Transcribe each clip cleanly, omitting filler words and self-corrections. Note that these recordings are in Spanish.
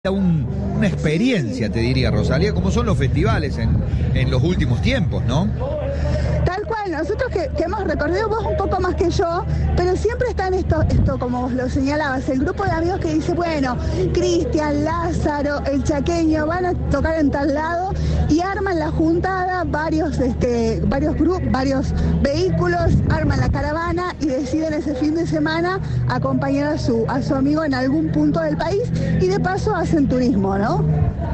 Una experiencia, te diría, Rosalía, como son los festivales en los últimos tiempos, ¿no? Tal cual, nosotros que hemos recorrido, vos un poco más que yo, pero siempre están esto como vos lo señalabas, el grupo de amigos que dice, bueno, Cristian, Lázaro, el Chaqueño van a tocar en tal lado y arman la juntada, varios grupos, varios vehículos, arman la caravana y deciden ese fin de semana acompañar a su amigo en algún punto del país y de paso hacen turismo, ¿no?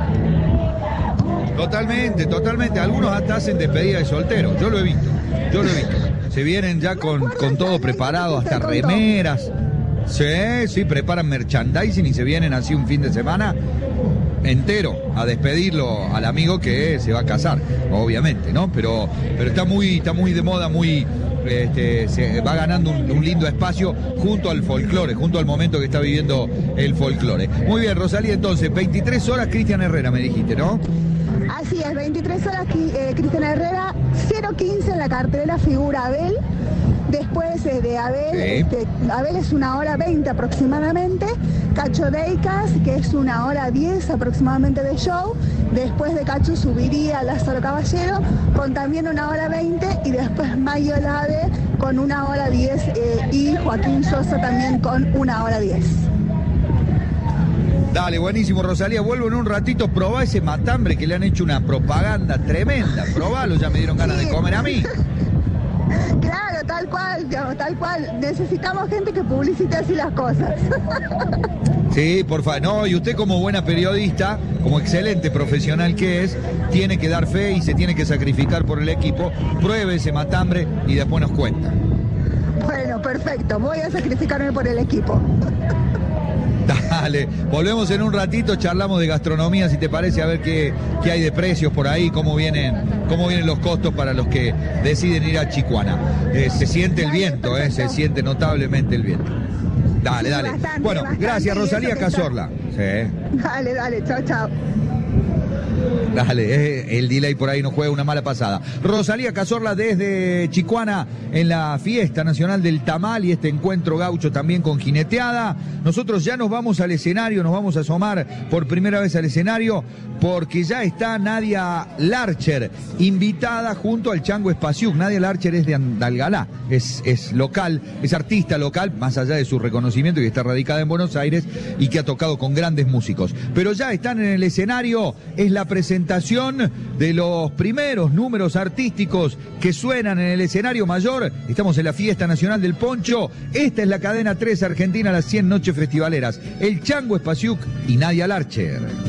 Totalmente. Algunos hasta hacen despedida de soltero. Yo lo he visto. Se vienen ya con todo preparado, hasta remeras. Sí, preparan merchandising y se vienen así un fin de semana entero a despedirlo al amigo que se va a casar, obviamente, ¿no? Pero está muy de moda, se va ganando un lindo espacio junto al folclore, junto al momento que está viviendo el folclore. Muy bien, Rosalía, entonces, 23 horas Cristian Herrera, me dijiste, ¿no? Así es, 23 horas Cristian Herrera, 0:15 en la cartelera figura Abel. Después de Abel, Abel es 1:20 aproximadamente. Cacho Deicas, que es 1:10 aproximadamente de show. Después de Cacho subiría Lázaro Caballero con también 1:20 y después Mayo Lave con 1:10 y Joaquín Sosa también con 1:10. Dale, buenísimo, Rosalía. Vuelvo en un ratito. Probá ese matambre que le han hecho una propaganda tremenda. Probalo, ya me dieron ganas de comer a mí. Claro, tal cual. Necesitamos gente que publicite así las cosas. Sí, por favor. No, y usted como buena periodista, como excelente profesional que es, tiene que dar fe y se tiene que sacrificar por el equipo. Pruebe ese matambre y después nos cuenta. Bueno, perfecto. Voy a sacrificarme por el equipo. Dale, volvemos en un ratito, charlamos de gastronomía, si te parece, a ver qué hay de precios por ahí, cómo vienen los costos para los que deciden ir a Chicuana. Se siente el viento, se siente notablemente el viento. Dale. Bueno, gracias, Rosalía Cazorla. Sí. Dale, chao. Dale, el delay por ahí nos juega una mala pasada. Rosalía Cazorla desde Chicuana en la fiesta nacional del tamal y este encuentro gaucho también con jineteada. Nosotros ya nos vamos al escenario, nos vamos a asomar por primera vez al escenario porque ya está Nadia Larcher, invitada junto al Chango Espasiuk. Nadia Larcher es de Andalgalá, es local, es artista local, más allá de su reconocimiento, que está radicada en Buenos Aires y que ha tocado con grandes músicos. Pero ya están en el escenario, es la presentación de los primeros números artísticos que suenan en el escenario mayor. Estamos en la Fiesta Nacional del Poncho. Esta es la cadena 3 Argentina, las 100 noches festivaleras. El Chango Espasiuk y Nadia Larcher.